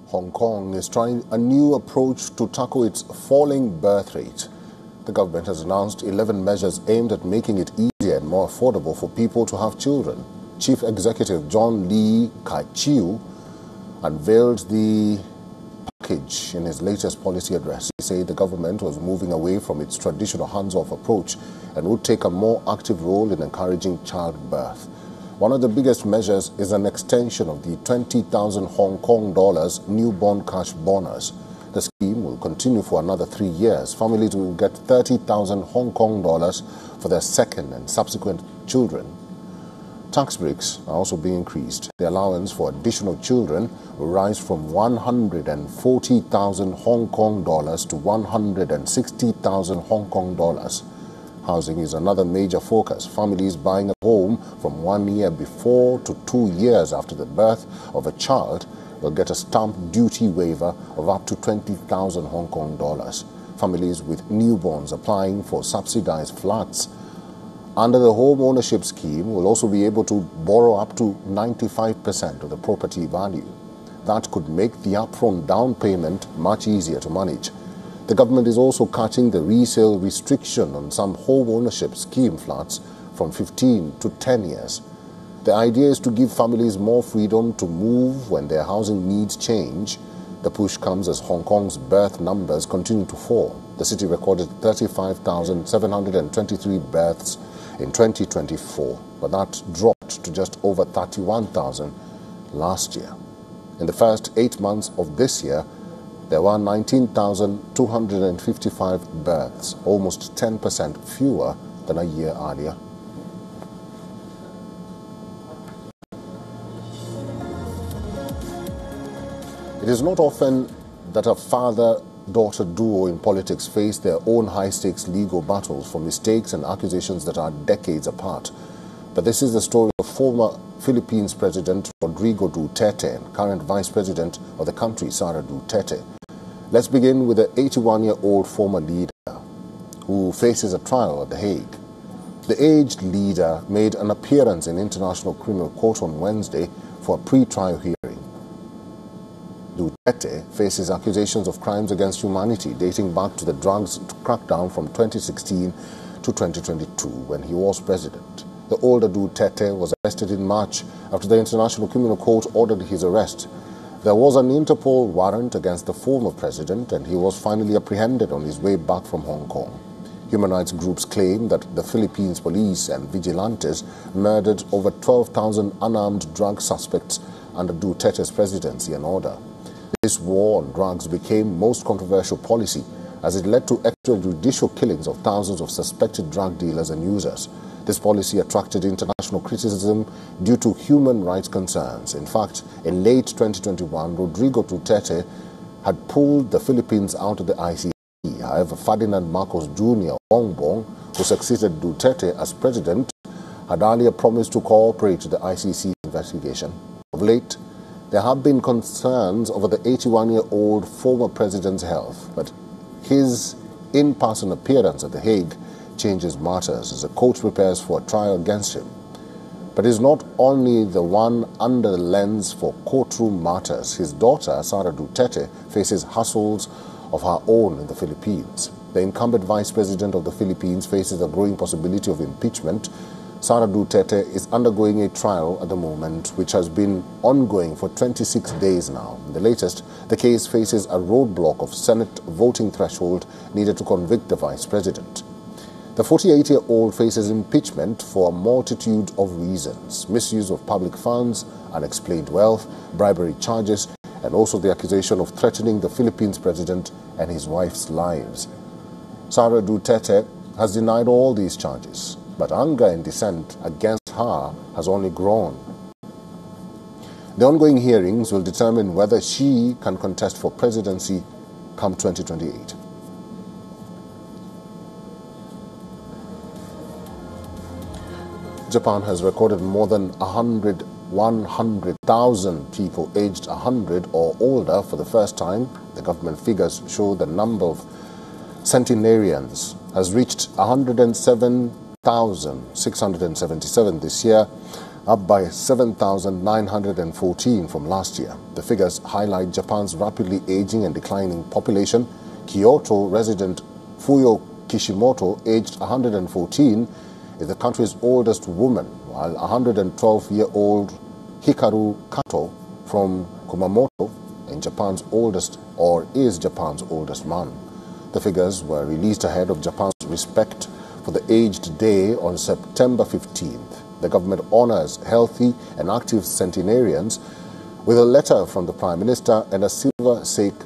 Hong Kong is trying a new approach to tackle its falling birth rate. The government has announced 11 measures aimed at making it easier and more affordable for people to have children. Chief Executive John Lee Kai-chiu unveiled the package in his latest policy address. He said the government was moving away from its traditional hands-off approach and would take a more active role in encouraging childbirth. One of the biggest measures is an extension of the 20,000 Hong Kong dollars newborn cash bonus. The scheme will continue for another 3 years. Families will get 30,000 Hong Kong dollars for their second and subsequent children. Tax breaks are also being increased. The allowance for additional children will rise from 140,000 Hong Kong dollars to 160,000 Hong Kong dollars. Housing is another major focus. Families buying a home from 1 year before to 2 years after the birth of a child will get a stamp duty waiver of up to 20,000 Hong Kong dollars. Families with newborns applying for subsidized flats under the home ownership scheme will also be able to borrow up to 95% of the property value. That could make the upfront down payment much easier to manage. The government is also cutting the resale restriction on some home ownership scheme flats from 15 to 10 years. The idea is to give families more freedom to move when their housing needs change. The push comes as Hong Kong's birth numbers continue to fall. The city recorded 35,723 births in 2024, but that dropped to just over 31,000 last year. In the first 8 months of this year, there were 19,255 births, almost 10% fewer than a year earlier. It is not often that a father-daughter duo in politics face their own high-stakes legal battles for mistakes and accusations that are decades apart. But this is the story of former Philippines President Rodrigo Duterte and current Vice President of the country, Sara Duterte. Let's begin with the 81-year-old former leader who faces a trial at The Hague. The aged leader made an appearance in International Criminal Court on Wednesday for a pre-trial hearing. Duterte faces accusations of crimes against humanity dating back to the drugs crackdown from 2016 to 2022 when he was president. The older Duterte was arrested in March after the International Criminal Court ordered his arrest. There was an Interpol warrant against the former president, and he was finally apprehended on his way back from Hong Kong. Human rights groups claim that the Philippines police and vigilantes murdered over 12,000 unarmed drug suspects under Duterte's presidency and order. This war on drugs became most controversial policy as it led to extrajudicial killings of thousands of suspected drug dealers and users. This policy attracted international criticism due to human rights concerns. In fact, in late 2021, Rodrigo Duterte had pulled the Philippines out of the ICC. However, Ferdinand Marcos Jr. Bongbong, who succeeded Duterte as president, had earlier promised to cooperate with the ICC investigation. Of late, there have been concerns over the 81-year-old former president's health, but his in-person appearance at The Hague changes matters as the court prepares for a trial against him. But it's not only the one under the lens for courtroom matters. His daughter, Sara Duterte, faces hassles of her own in the Philippines. The incumbent vice president of the Philippines faces a growing possibility of impeachment. Sara Duterte is undergoing a trial at the moment, which has been ongoing for 26 days now. In the latest, the case faces a roadblock of Senate voting threshold needed to convict the vice president. The 48-year-old faces impeachment for a multitude of reasons: misuse of public funds, unexplained wealth, bribery charges, and also the accusation of threatening the Philippines president and his wife's lives. Sara Duterte has denied all these charges, but anger and dissent against her has only grown. The ongoing hearings will determine whether she can contest for presidency come 2028. Japan has recorded more than 100,000 people aged 100 or older for the first time. The government figures show the number of centenarians has reached 107,677 this year. up by 7,914 from last year. The figures highlight Japan's rapidly aging and declining population. Kyoto resident Fuyo Kishimoto, aged 114, is the country's oldest woman, while 112-year-old Hikaru Kato from Kumamoto is Japan's oldest man. The figures were released ahead of Japan's Respect for the Aged Day on September 15th. The government honors healthy and active centenarians with a letter from the Prime Minister and a silver sake